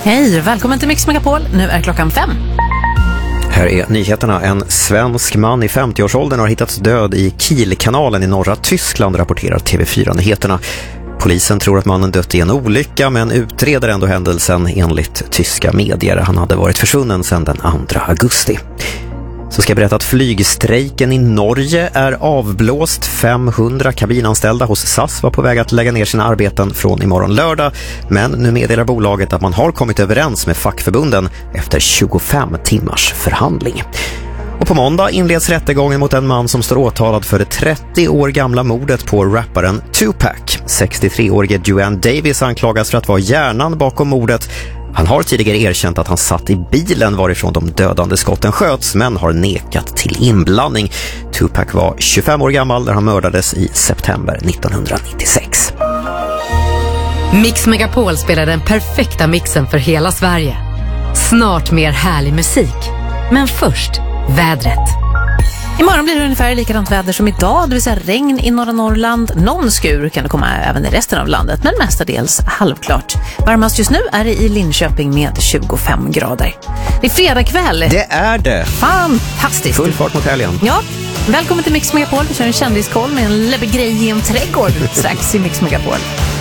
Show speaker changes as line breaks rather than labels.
Hej, välkommen till Mix Megapol. Nu är klockan 5.
Här är nyheterna. En svensk man i 50-årsåldern har hittats död i Kielkanalen i norra Tyskland, rapporterar TV4-nyheterna. Polisen tror att mannen dött i en olycka men utreder ändå händelsen enligt tyska medier. Han hade varit försvunnen sedan den 2 augusti. Så ska jag berätta att flygstrejken i Norge är avblåst. 500 kabinanställda hos SAS var på väg att lägga ner sina arbeten från imorgon lördag. Men nu meddelar bolaget att man har kommit överens med fackförbunden efter 25 timmars förhandling. Och på måndag inleds rättegången mot en man som står åtalad för det 30 år gamla mordet på rapparen Tupac. 63-årige Duane Davis anklagas för att vara hjärnan bakom mordet. Han har tidigare erkänt att han satt i bilen varifrån de dödande skotten sköts, men har nekat till inblandning. Tupac var 25 år gammal när han mördades i september 1996.
Mix Megapol spelar den perfekta mixen för hela Sverige. Snart mer härlig musik. Men först, vädret.
Imorgon blir det ungefär likadant väder som idag, det vill säga regn i norra Norrland. Någon skur kan det komma även i resten av landet, men mestadels halvklart. Varmast just nu är det i Linköping med 25 grader. Det är fredag kväll.
Det är det.
Fantastiskt.
Full fart mot helgen.
Ja, välkommen till Mix Megapol. Vi kör en kändiskoll med en läbbegrej i en trädgård strax i Mix Megapol.